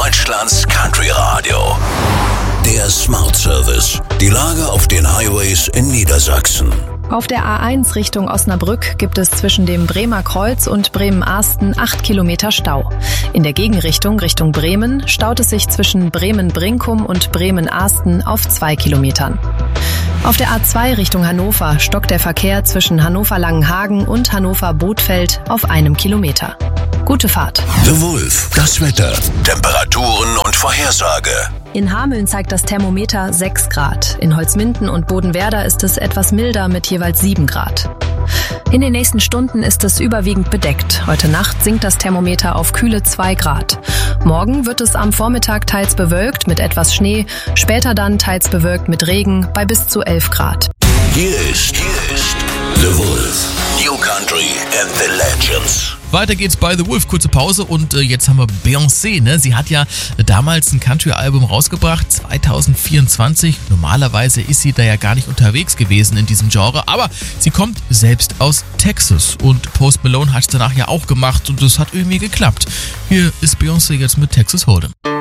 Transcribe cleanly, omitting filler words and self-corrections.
Deutschlands Country Radio. Der Smart Service. Die Lage auf den Highways in Niedersachsen. Auf der A1 Richtung Osnabrück gibt es zwischen dem Bremer Kreuz und Bremen-Arsten 8 Kilometer Stau. In der Gegenrichtung Richtung Bremen staut es sich zwischen Bremen-Brinkum und Bremen-Arsten auf 2 Kilometern. Auf der A2 Richtung Hannover stockt der Verkehr zwischen Hannover-Langenhagen und Hannover-Bothfeld auf 1 Kilometer. Gute Fahrt. The Wolf. Das Wetter. Temperaturen und Vorhersage. In Hameln zeigt das Thermometer 6 Grad. In Holzminden und Bodenwerder ist es etwas milder mit jeweils 7 Grad. In den nächsten Stunden ist es überwiegend bedeckt. Heute Nacht sinkt das Thermometer auf kühle 2 Grad. Morgen wird es am Vormittag teils bewölkt mit etwas Schnee, später dann teils bewölkt mit Regen bei bis zu 11 Grad. Hier ist The Wolf. New Country and the Legends. Weiter geht's bei The Wolf, kurze Pause und jetzt haben wir Beyoncé, ne? Sie hat ja damals ein Country-Album rausgebracht, 2024. Normalerweise ist sie da ja gar nicht unterwegs gewesen in diesem Genre, aber sie kommt selbst aus Texas und Post Malone hat es danach ja auch gemacht und es hat irgendwie geklappt. Hier ist Beyoncé jetzt mit Texas Hold'em.